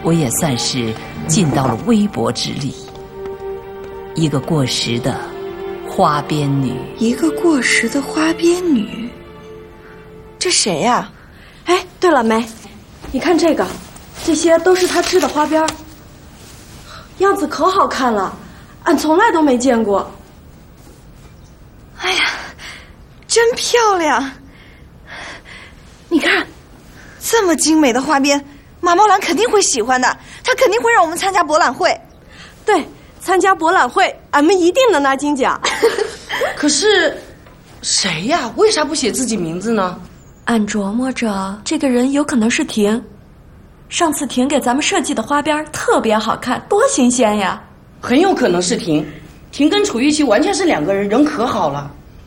我也算是尽到了微薄之力。一个过时的花边女， 一个过时的花边女，这谁呀？ 哎，对了，梅，你看这个，这些都是她织的花边，样子可好看了，俺从来都没见过。 哎呀，真漂亮！你看，这么精美的花边，马茂兰肯定会喜欢的，她肯定会让我们参加博览会。 对，参加博览会，俺们一定能拿金奖。 可是，谁呀？为啥不写自己名字呢？ 俺琢磨着，这个人有可能是婷。上次婷给咱们设计的花边特别好看，多新鲜呀！ 很有可能是婷。婷跟楚玉琪完全是两个人，人可好了。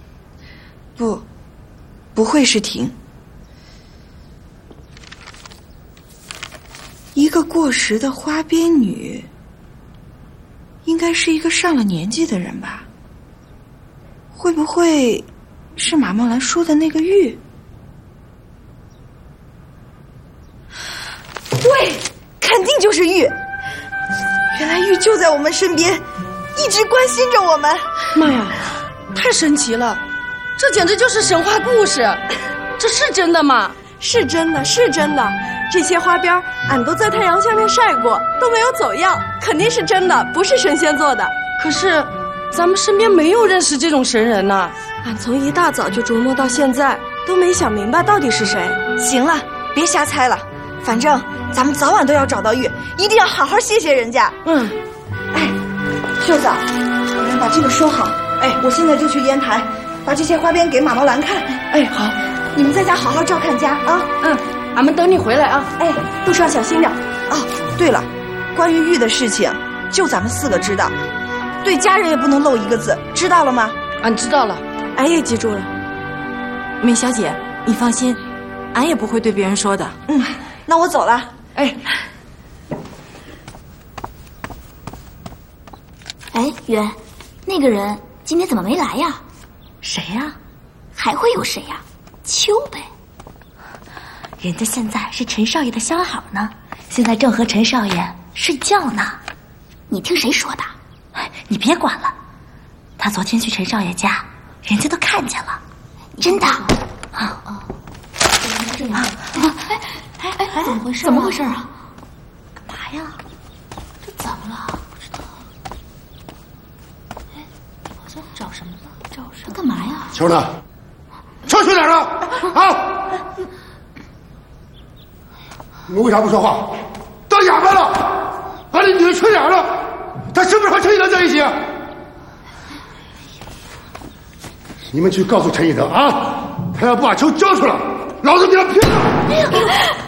不会是婷。一个过时的花边女，应该是一个上了年纪的人吧？会不会是马茂兰说的那个玉？对，肯定就是玉。原来玉就在我们身边，一直关心着我们。 妈呀，太神奇了！这简直就是神话故事。这是真的吗？ 是真的，是真的。这些花边俺都在太阳下面晒过，都没有走样，肯定是真的，不是神仙做的。 可是咱们身边没有认识这种神人呐。 俺从一大早就琢磨到现在，都没想明白到底是谁。 行了，别瞎猜了，反正咱们早晚都要找到玉，一定要好好谢谢人家。哎，秀子，把这个收好。哎，我现在就去烟台，把这些花边给马茂兰看。 哎，好， 你们在家好好照看家啊。 俺们等你回来啊。 哎，路上小心点。哦，对了，关于玉的事情，就咱们4个知道，对家人也不能漏一个字，知道了吗？ 俺知道了， 俺也记住了。 梅小姐，你放心，俺也不会对别人说的。 那我走了。 哎， 月，那个人今天怎么没来呀？ 谁呀？ 还会有谁呀？秋呗。 人家现在是陈少爷的相好呢，现在正和陈少爷睡觉呢。 你听谁说的？ 哎，你别管了。他昨天去陈少爷家，人家都看见了。 真的？ 这样。 怎么回事？ 怎么回事啊？ 干嘛呀？这怎么了？不知道。哎，好像找什么呢？找什么？干嘛呀？ 秋呢？秋去哪儿了？啊！你们为啥不说话？当哑巴了？把你女儿去哪儿了？她是不是和陈一德在一起？你们去告诉陈一德啊，他要不把球交出来，老子给他劈了！